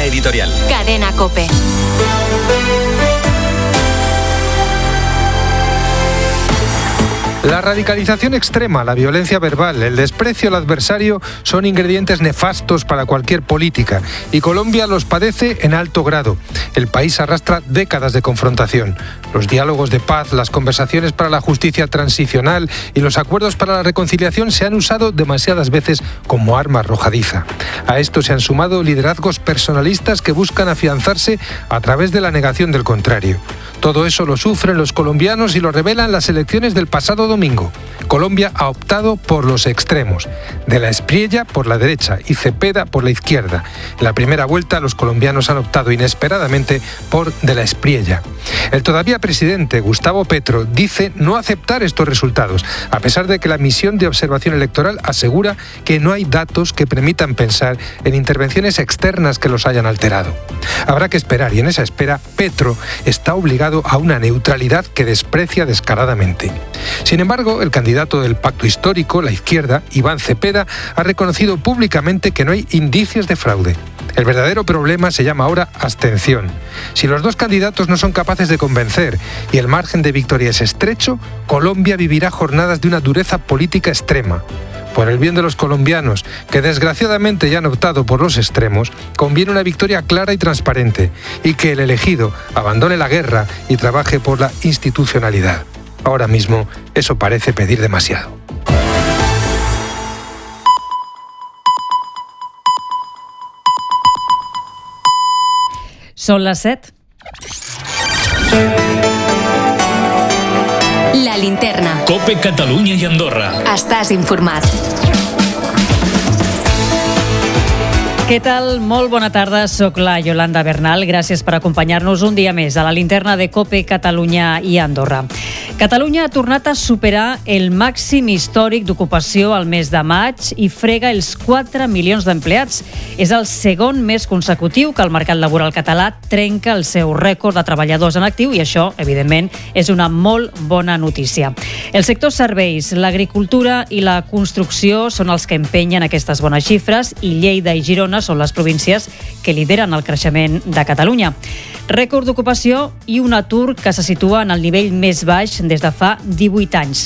Línea editorial. Cadena COPE. La radicalización extrema, la violencia verbal, el desprecio al adversario son ingredientes nefastos para cualquier política y Colombia los padece en alto grado. El país arrastra décadas de confrontación. Los diálogos de paz, las conversaciones para la justicia transicional y los acuerdos para la reconciliación se han usado demasiadas veces como arma arrojadiza. A esto se han sumado liderazgos personalistas que buscan afianzarse a través de la negación del contrario. Todo eso lo sufren los colombianos y lo revelan las elecciones del pasado domingo. Colombia ha optado por los extremos, de la Espriella por la derecha y Cepeda por la izquierda. En la primera vuelta los colombianos han optado inesperadamente por de la Espriella. El todavía presidente Gustavo Petro dice no aceptar estos resultados, a pesar de que la misión de observación electoral asegura que no hay datos que permitan pensar en intervenciones externas que los hayan alterado. Habrá que esperar y en esa espera Petro está obligado a una neutralidad que desprecia descaradamente. Sin embargo, el candidato del pacto histórico, la izquierda, Iván Cepeda, ha reconocido públicamente que no hay indicios de fraude. El verdadero problema se llama ahora abstención. Si los dos candidatos no son capaces de convencer y el margen de victoria es estrecho, Colombia vivirá jornadas de una dureza política extrema. Por el bien de los colombianos, que desgraciadamente ya han optado por los extremos, conviene una victoria clara y transparente y que el elegido abandone la guerra y trabaje por la institucionalidad. Ahora mismo, eso parece pedir demasiado. Són les 7. La linterna. COPE Catalunya i Andorra. Estàs informat. Què tal? Molt bona tarda, soc la Yolanda Bernal. Gràcies per acompanyar-nos un dia més a la linterna de COPE Catalunya i Andorra. Catalunya ha tornat a superar el màxim històric d'ocupació al mes de maig i frega els 4 milions d'empleats. És el segon mes consecutiu que el mercat laboral català trenca el seu rècord de treballadors en actiu i això, evidentment, és una molt bona notícia. El sector serveis, l'agricultura i la construcció són els que empenyen aquestes bones xifres i Lleida i Girona són les províncies que lideren el creixement de Catalunya. Rècord d'ocupació i un atur que se situa en el nivell més baix des de fa 18 anys.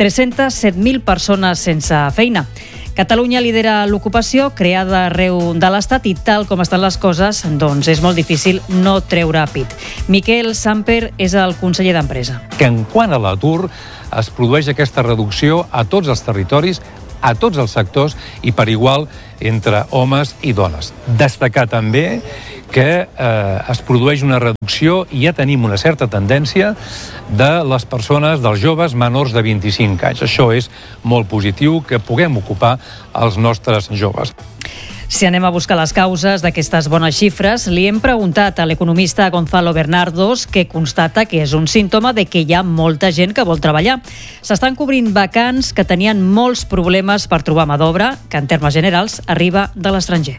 307.000 persones sense feina. Catalunya lidera l'ocupació creada arreu de l'Estat i tal com estan les coses, doncs és molt difícil no treure pit. Miquel Samper és el conseller d'Empresa. Que en quant a l'atur es produeix aquesta reducció a tots els territoris, a tots els sectors i per igual entre homes i dones. Destacar també que es produeix una reducció i ja tenim una certa tendència de les persones, dels joves menors de 25 anys. Això és molt positiu, que puguem ocupar els nostres joves. Si anem a buscar les causes d'aquestes bones xifres, li hem preguntat a l'economista Gonzalo Bernardos, que constata que és un símptoma de que hi ha molta gent que vol treballar. S'estan cobrint vacants que tenien molts problemes per trobar mà d'obra, que en termes generals arriba de l'estranger.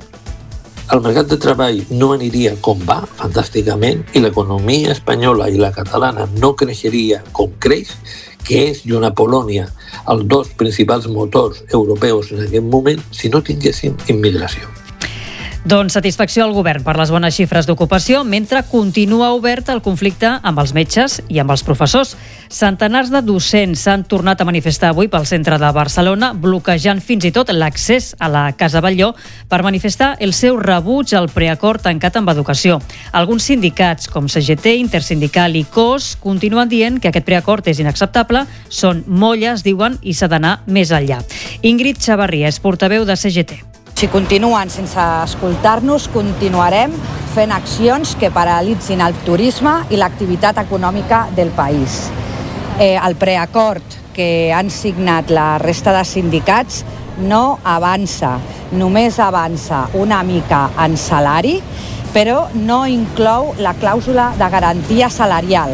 El mercat de treball no aniria com va, fantàsticament, i l'economia espanyola i la catalana no creixeria com creix, que és junt a Polònia els dos principals motors europeus en aquest moment, si no tinguéssim immigració. Doncs satisfacció al govern per les bones xifres d'ocupació, mentre continua obert el conflicte amb els metges i amb els professors. Centenars de docents s'han tornat a manifestar avui pel centre de Barcelona, bloquejant fins i tot l'accés a la Casa Batlló per manifestar el seu rebuig al preacord tancat amb educació. Alguns sindicats, com CGT, Intersindical i COS, continuen dient que aquest preacord és inacceptable, són molles, diuen, i s'ha d'anar més enllà. Ingrid Xavarria és portaveu de CGT. Si continuen sense escoltar-nos, continuarem fent accions que paralitzin el turisme i l'activitat econòmica del país. El preacord que han signat la resta de sindicats no avança, només avança una mica en salari, però no inclou la clàusula de garantia salarial.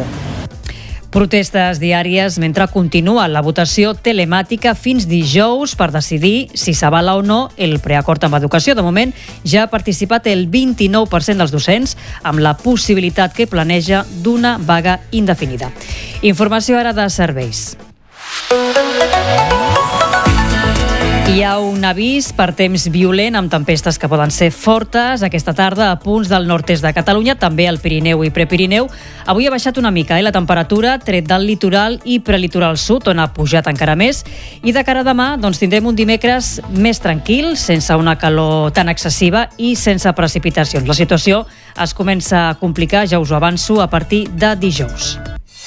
Protestes diàries mentre continua la votació telemàtica fins dijous per decidir si s'avala o no el preacord amb educació. De moment ja ha participat el 29% dels docents amb la possibilitat que planeja d'una vaga indefinida. Informació ara de serveis. Hi ha un avís per temps violent amb tempestes que poden ser fortes aquesta tarda a punts del nord-est de Catalunya, també al Pirineu i Prepirineu. Avui ha baixat una mica la temperatura, tret del litoral i prelitoral sud, on ha pujat encara més. I de cara a demà tindrem un dimecres més tranquil, sense una calor tan excessiva i sense precipitacions. La situació es comença a complicar, ja us ho avanço, a partir de dijous.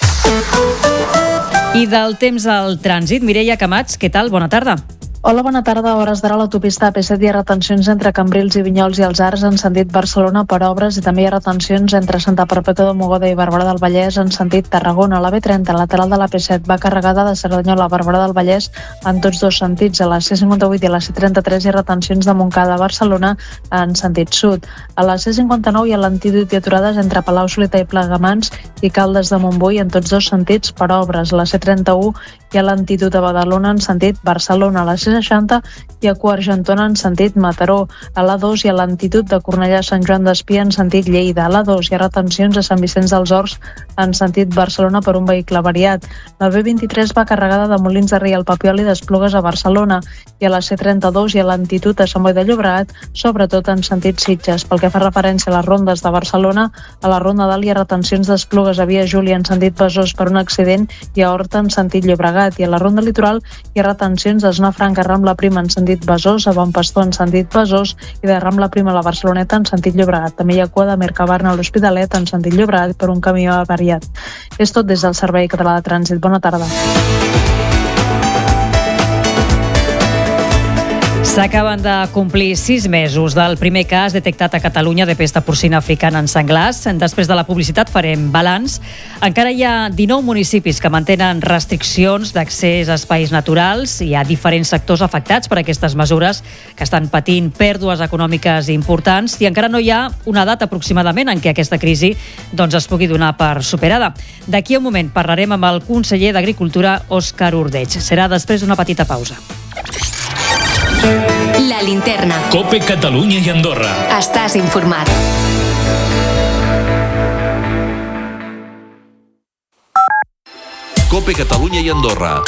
I del temps al trànsit, Mireia Camats, què tal? Bona tarda. Hola, bona tarda. A hores d'ara a l'autopista AP7 hi ha retencions entre Cambrils i Vinyols i els Arcs en sentit Barcelona per obres i també hi ha retencions entre Santa Perpètua de Mogoda i Barberà del Vallès en sentit Tarragona. La B30, lateral de l'AP7, va carregada de Cerdanyola a Barberà del Vallès en tots dos sentits. A la C58 i a la C33 hi ha retencions de Montcada a Barcelona en sentit sud. A la C59 hi ha l'antídot i aturades entre Palau-solità i Plegamans i Caldes de Montbui en tots dos sentits per obres. A la C31 hi ha l'antídot a Badalona en sentit Barcelona. A la C60 hi ha Coargentona en sentit Mataró. A l'A2 hi ha l'antídot de Cornellà a Sant Joan d'Espí en sentit Lleida. A l'A2 hi ha retencions a Sant Vicenç dels Horts en sentit Barcelona per un vehicle variat. La B23 va carregada de Molins de Rei al Papiol i d'Esplugues a Barcelona. I a la C32 hi ha l'antídot a Sant Boi de Llobregat, sobretot en sentit Sitges. Pel que fa referència a les rondes de Barcelona, a la Ronda Dalt hi ha retencions d'Esplugues a Via Júlia en sentit Besòs per un accident i a Horta en sentit Llobregat. I a la Ronda Litoral hi ha retencions de Zona Franca Rambla Prima en sentit Besòs, a Bon Pastor en sentit Besòs i de Rambla Prima a la Barceloneta en sentit Llobregat. També hi ha cua de Mercabarna a l'Hospitalet en sentit Llobregat per un camió avariat. És tot des del Servei Català de Trànsit. Bona tarda. S'acaben de complir 6 mesos del primer cas detectat a Catalunya de pesta porcina africana en senglars. Després de la publicitat farem balanç. Encara hi ha 19 municipis que mantenen restriccions d'accés a espais naturals. Hi ha diferents sectors afectats per aquestes mesures que estan patint pèrdues econòmiques importants i encara no hi ha una data aproximadament en què aquesta crisi es pugui donar per superada. D'aquí a un moment parlarem amb el conseller d'Agricultura, Òscar Ordeig. Serà després d'una petita pausa. La linterna. COPE Catalunya i Andorra. Estàs informat. COPE Catalunya i Andorra.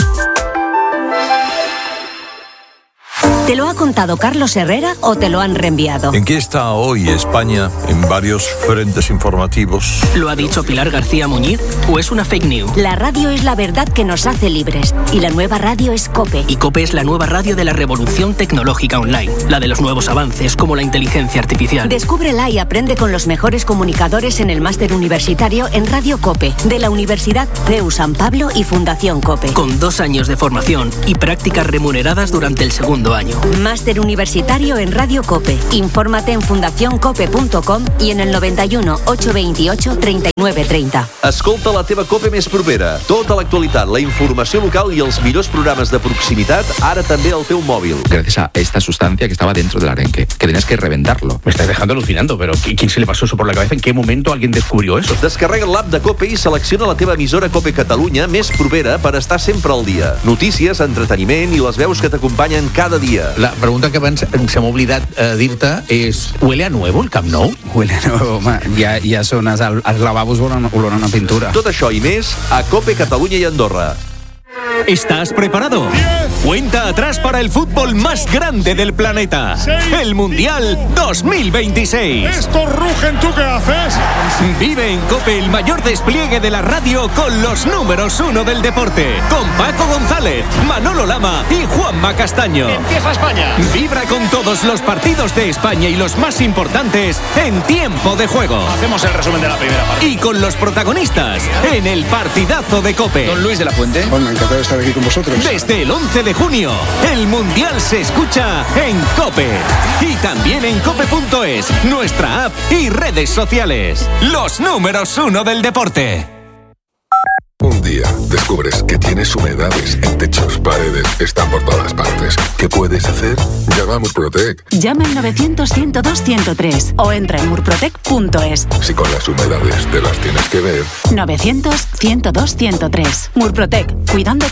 ¿Te lo ha contado Carlos Herrera o te lo han reenviado? ¿En qué está hoy España en varios frentes informativos? ¿Lo ha dicho Pilar García Muñiz o es una fake news? La radio es la verdad que nos hace libres y la nueva radio es COPE. Y COPE es la nueva radio de la revolución tecnológica online, la de los nuevos avances como la inteligencia artificial. Descúbrela y aprende con los mejores comunicadores en el máster universitario en Radio COPE de la Universidad CEU San Pablo y Fundación COPE. Con 2 años de formación y prácticas remuneradas durante el segundo año. Máster universitario en Radio COPE. Infórmate en fundacioncope.com y en el 91 828 39 30. Escolta la teva COPE més propera. Tota l'actualitat, la informació local i els millors programes de proximitat, ara també al teu mòbil. Gracias a esta sustancia que estaba dentro del arenque, que tenías que reventarlo. Me estás dejando alucinando, pero ¿quién se le pasó eso por la cabeza? ¿En qué momento alguien descubrió eso? Descarrega l'app de COPE i selecciona la teva emissora COPE Catalunya més propera per estar sempre al dia. Notícies, entreteniment i les veus que t'acompanyen cada dia. La pregunta que abans se m'ha oblidat dir-te és: ¿huele a nuevo el Camp Nou? Huele a nuevo, home. Ja són els lavabos oloren a pintura. Tot això i més a COPE Catalunya i Andorra. ¿Estás preparado? Cuenta atrás para el fútbol más grande del planeta. El Mundial 2026. Estos rugen, ¿tú qué haces? Vive en COPE el mayor despliegue de la radio con los números 1 del deporte. Con Paco González, Manolo Lama y Juanma Castaño. Empieza España. Vibra con todos los partidos de España y los más importantes en tiempo de juego. Hacemos el resumen de la primera parte. Y con los protagonistas en el partidazo de COPE. Don Luis de la Fuente. Bueno, encantado de estar aquí con vosotros. Desde el 11 de junio, el Mundial se escucha en COPE. Y también en cope.es, nuestra app y redes sociales. Los números 1 del deporte. Un día descubres que tienes humedades en techos, paredes, están por todas partes. ¿Qué puedes hacer? Llama a Murprotec. Llama al 900-102-103 o entra en murprotec.es. Si con las humedades te las tienes que ver. 900-102-103. Murprotec, cuidando